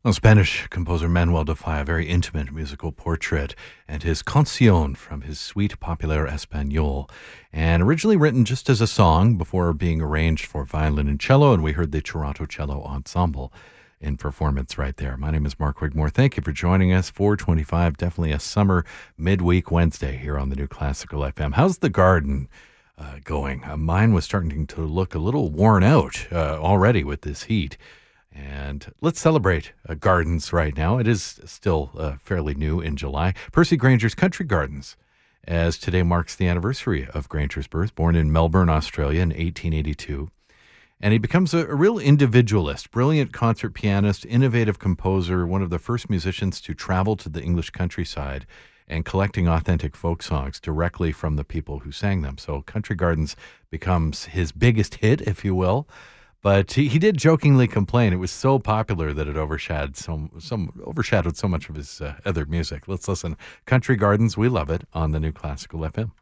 Well, Spanish composer Manuel de Falla, a very intimate musical portrait, and his Canción from his Suite Popular Español, and originally written just as a song before being arranged for violin and cello, and we heard the Toronto Cello Ensemble in performance right there. My name is Mark Wigmore. Thank you for joining us. 425, definitely a summer midweek Wednesday here on the New Classical FM. How's the garden going? Mine was starting to look a little worn out already with this heat. And let's celebrate gardens right now. It is still fairly new in July. Percy Granger's Country Gardens, as today marks the anniversary of Granger's birth, born in Melbourne, Australia in 1882. And he becomes a real individualist, brilliant concert pianist, innovative composer, one of the first musicians to travel to the English countryside and collecting authentic folk songs directly from the people who sang them. So Country Gardens becomes his biggest hit, if you will. But he did jokingly complain it was so popular that it overshadowed so much of his other music. Let's listen. Country Gardens, we love it on the New Classical FM.